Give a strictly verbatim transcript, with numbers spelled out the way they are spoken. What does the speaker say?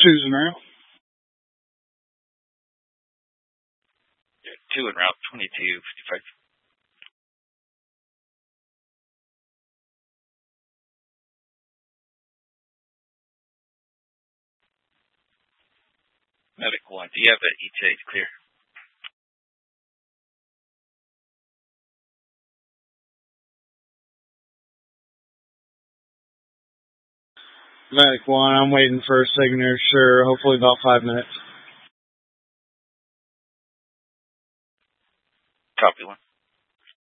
Two's en route. Two en route, twenty-two fifty-five. Medic one, do you have the E T A clear? Medic one, I'm waiting for a signature, hopefully about five minutes. Copy one.